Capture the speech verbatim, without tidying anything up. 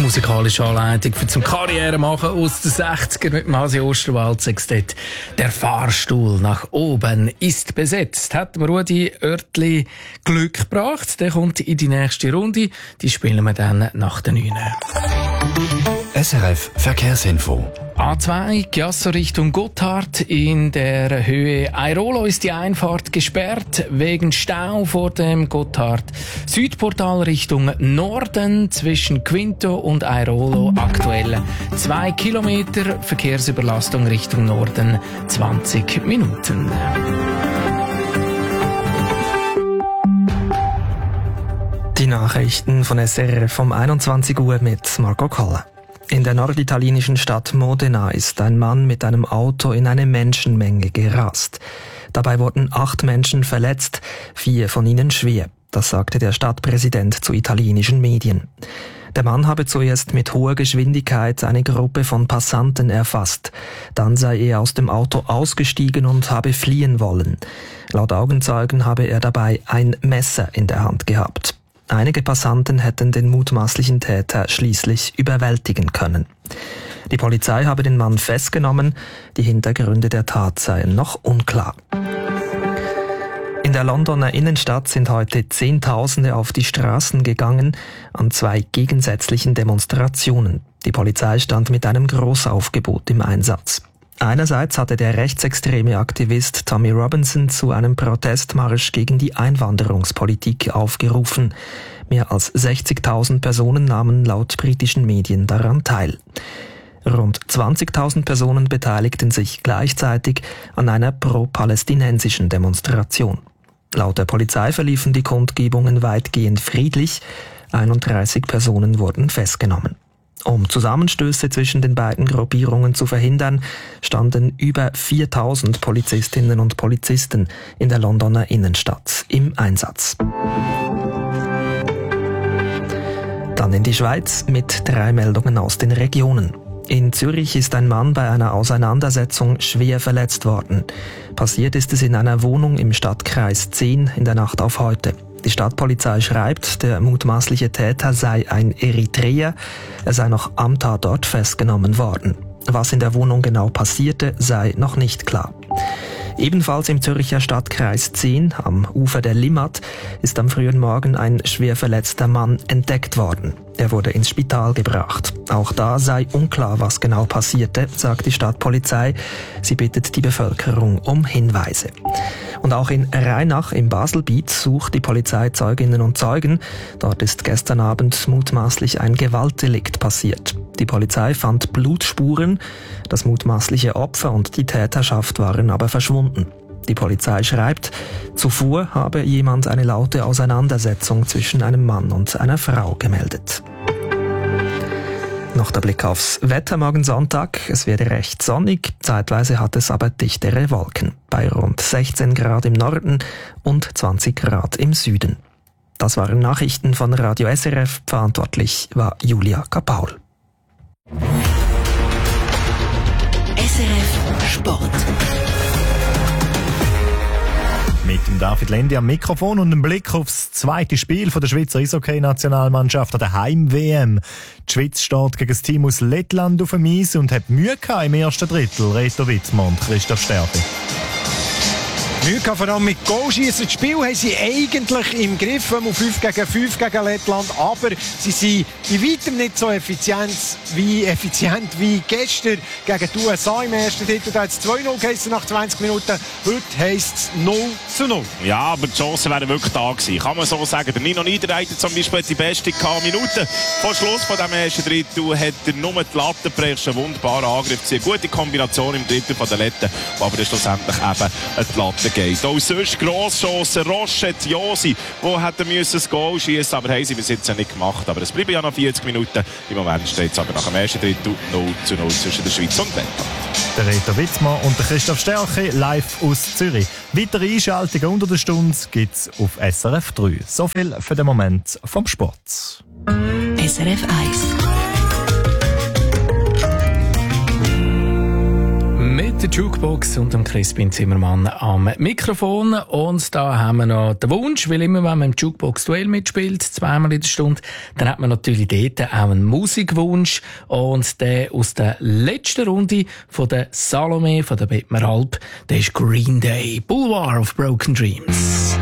musikalische Anleitung für zum Karriere machen aus den sechzigern mit Hasi Osterwald. Sagst dort, der Fahrstuhl nach oben ist besetzt. Hat mir Rudi Oertli Glück gebracht. Der kommt in die nächste Runde. Die spielen wir dann nach der neun. S R F Verkehrsinfo. A zwei, Chiasso Richtung Gotthard. In der Höhe Airolo ist die Einfahrt gesperrt wegen Stau vor dem Gotthard. Südportal Richtung Norden zwischen Quinto und Airolo aktuell zwei Kilometer. Verkehrsüberlastung Richtung Norden zwanzig Minuten. Die Nachrichten von S R F um einundzwanzig Uhr mit Marco Koller. In der norditalienischen Stadt Modena ist ein Mann mit einem Auto in eine Menschenmenge gerast. Dabei wurden acht Menschen verletzt, vier von ihnen schwer. Das sagte der Stadtpräsident zu italienischen Medien. Der Mann habe zuerst mit hoher Geschwindigkeit eine Gruppe von Passanten erfasst. Dann sei er aus dem Auto ausgestiegen und habe fliehen wollen. Laut Augenzeugen habe er dabei ein Messer in der Hand gehabt. Einige Passanten hätten den mutmaßlichen Täter schließlich überwältigen können. Die Polizei habe den Mann festgenommen. Die Hintergründe der Tat seien noch unklar. In der Londoner Innenstadt sind heute Zehntausende auf die Straßen gegangen an zwei gegensätzlichen Demonstrationen. Die Polizei stand mit einem Großaufgebot im Einsatz. Einerseits hatte der rechtsextreme Aktivist Tommy Robinson zu einem Protestmarsch gegen die Einwanderungspolitik aufgerufen. Mehr als sechzigtausend Personen nahmen laut britischen Medien daran teil. Rund zwanzigtausend Personen beteiligten sich gleichzeitig an einer pro-palästinensischen Demonstration. Laut der Polizei verliefen die Kundgebungen weitgehend friedlich. einunddreißig Personen wurden festgenommen. Um Zusammenstöße zwischen den beiden Gruppierungen zu verhindern, standen über viertausend Polizistinnen und Polizisten in der Londoner Innenstadt im Einsatz. Dann in die Schweiz mit drei Meldungen aus den Regionen. In Zürich ist ein Mann bei einer Auseinandersetzung schwer verletzt worden. Passiert ist es in einer Wohnung im Stadtkreis zehn in der Nacht auf heute. Die Stadtpolizei schreibt, der mutmaßliche Täter sei ein Eritreer. Er sei noch am Tatort festgenommen worden. Was in der Wohnung genau passierte, sei noch nicht klar. Ebenfalls im Zürcher Stadtkreis zehn, am Ufer der Limmat, ist am frühen Morgen ein schwer verletzter Mann entdeckt worden. Er wurde ins Spital gebracht. Auch da sei unklar, was genau passierte, sagt die Stadtpolizei. Sie bittet die Bevölkerung um Hinweise. Und auch in Rheinach im Baselbiet sucht die Polizei Zeuginnen und Zeugen. Dort ist gestern Abend mutmaßlich ein Gewaltdelikt passiert. Die Polizei fand Blutspuren. Das mutmaßliche Opfer und die Täterschaft waren aber verschwunden. Die Polizei schreibt, zuvor habe jemand eine laute Auseinandersetzung zwischen einem Mann und einer Frau gemeldet. Noch der Blick aufs Wetter morgen Sonntag. Es werde recht sonnig, zeitweise hat es aber dichtere Wolken. Bei rund sechzehn Grad im Norden und zwanzig Grad im Süden. Das waren Nachrichten von Radio S R F. Verantwortlich war Julia Kapaul. S R F Sport. Mit dem David Lendi am Mikrofon und einem Blick aufs zweite Spiel von der Schweizer Eishockey-Nationalmannschaft an der Heim-W M. Die Schweiz steht gegen das Team aus Lettland auf dem Eis und hat Mühe gehabt im ersten Drittel. Reto Wittmann und Christoph Sterbi. Mühe vor allem mit Goalschießen. Das Spiel haben sie eigentlich im Griff, um fünf gegen fünf gegen Lettland, aber sie sind bei weitem nicht so effizient wie, effizient wie gestern gegen die U S A im ersten Titel. Da hat es zwei null geheißen nach zwanzig Minuten, heute heisst es null zu null. Ja, aber die Chancen wären wirklich da gewesen, kann man so sagen. Der Nino Niederreiter zum Beispiel hat die beste Minute. Vor Schluss von dem ersten Drittel hat er nur die Latte gepresst, einen wunderbaren Angriff gesehen. Gute Kombination im Drittel von der Letten, aber dann schlussendlich eben die Latte geht. Auch sonst Grosschancen, Roche, Josi, die hätten müssen das Goal schießen, aber haben sie bis jetzt nicht gemacht. Aber es bleiben ja noch vierzig Minuten. Im Moment steht es aber nach dem ersten Drittel null zu null zwischen der Schweiz und Lettland. Der Reto Witzmann und der Christoph Sterchi live aus Zürich. Weitere Einschaltungen unter der Stunde gibt es auf S R F drei. So viel für den Moment vom Sport. S R F eins. Mit der Jukebox und dem Crispin Zimmermann am Mikrofon. Und da haben wir noch den Wunsch, weil immer, wenn man im Jukebox-Duell mitspielt, zweimal in der Stunde, dann hat man natürlich dort auch einen Musikwunsch. Und der aus der letzten Runde von der Salome, von der Bettmer Alp, der ist Green Day, Boulevard of Broken Dreams.